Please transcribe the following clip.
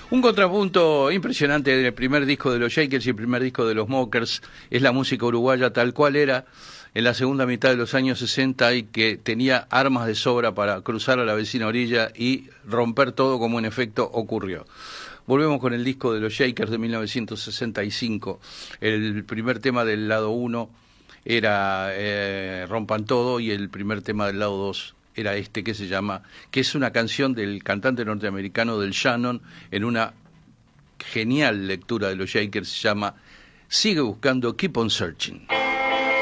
Un contrapunto impresionante del primer disco de los Shakers y el primer disco de los Mockers es la música uruguaya tal cual era en la segunda mitad de los años 60 y que tenía armas de sobra para cruzar a la vecina orilla y romper todo como en efecto ocurrió. Volvemos con el disco de los Shakers de 1965. El primer tema del lado 1 era Rompan Todo y el primer tema del lado 2 era este que se llama, que es una canción del cantante norteamericano Del Shannon en una genial lectura de los Shakers, se llama Sigue buscando, Keep on Searching.